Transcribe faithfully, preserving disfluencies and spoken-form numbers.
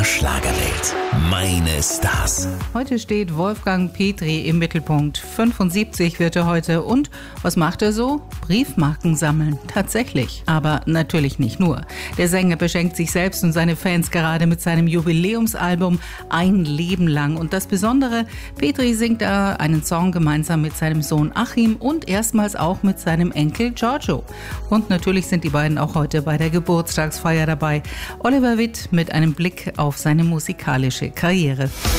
Schlagerwelt. Meine Stars. Heute steht Wolfgang Petri im Mittelpunkt. fünfundsiebzig wird er heute. Und was macht er so? Briefmarken sammeln. Tatsächlich. Aber natürlich nicht nur. Der Sänger beschenkt sich selbst und seine Fans gerade mit seinem Jubiläumsalbum Ein Leben lang. Und das Besondere, Petri singt da einen Song gemeinsam mit seinem Sohn Achim und erstmals auch mit seinem Enkel Giorgio. Und natürlich sind die beiden auch heute bei der Geburtstagsfeier dabei. Oliver Witt mit einem Blick auf seine musikalische Karriere.